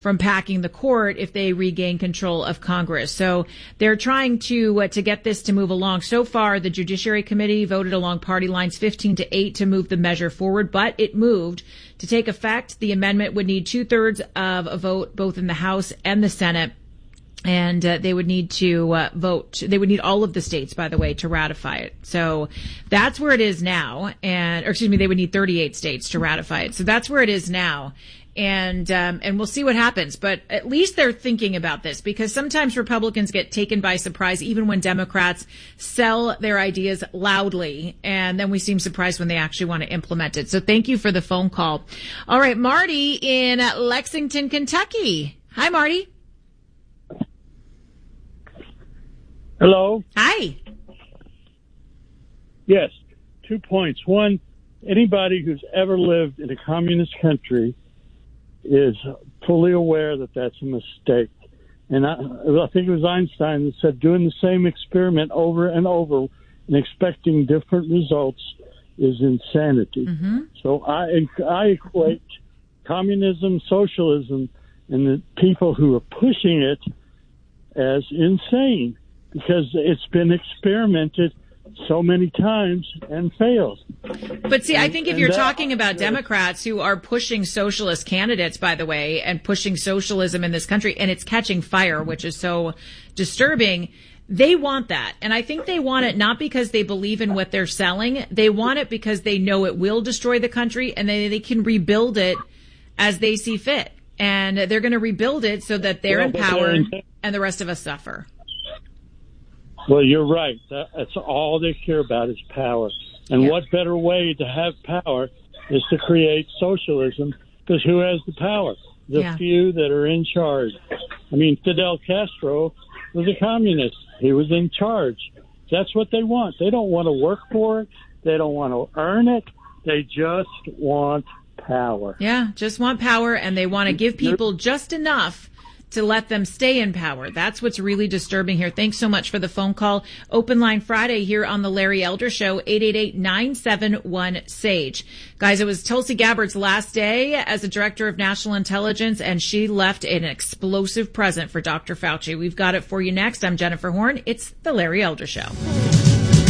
from packing the court if they regain control of Congress. So they're trying to get this to move along. So far, the Judiciary Committee voted along party lines 15-8 to move the measure forward, but it moved. To take effect, the amendment would need 2/3 of a vote both in the House and the Senate. And they would need to vote. They would need all of the states, by the way, to ratify it. So that's where it is now. They would need 38 states to ratify it. So that's where it is now. And we'll see what happens. But at least they're thinking about this, because sometimes Republicans get taken by surprise, even when Democrats sell their ideas loudly. And then we seem surprised when they actually want to implement it. So thank you for the phone call. All right, Marty in Lexington, Kentucky. Hi, Marty. Hello? Hi. Yes, 2 points. One, anybody who's ever lived in a communist country is fully aware that that's a mistake. And I think it was Einstein that said doing the same experiment over and over and expecting different results is insanity. Mm-hmm. So I equate communism, socialism, and the people who are pushing it as insane, because it's been experimented so many times and fails. But see, I think if you're talking about Democrats who are pushing socialist candidates, by the way, and pushing socialism in this country, and it's catching fire, which is so disturbing, they want that. And I think they want it not because they believe in what they're selling. They want it because they know it will destroy the country, and they can rebuild it as they see fit. And they're going to rebuild it so that they're in power and the rest of us suffer. Well, you're right. That's all they care about is power. And what better way to have power is to create socialism, because who has the power? The few that are in charge. I mean, Fidel Castro was a communist. He was in charge. That's what they want. They don't want to work for it. They don't want to earn it. They just want power. Yeah, just want power, and they want to give people just enough to let them stay in power. That's what's really disturbing here. Thanks so much for the phone call. Open Line Friday here on the Larry Elder Show, 888-971-SAGE. Guys, it was Tulsi Gabbard's last day as a director of national intelligence, and she left an explosive present for Dr. Fauci. We've got it for you next. I'm Jennifer Horn. It's the Larry Elder Show.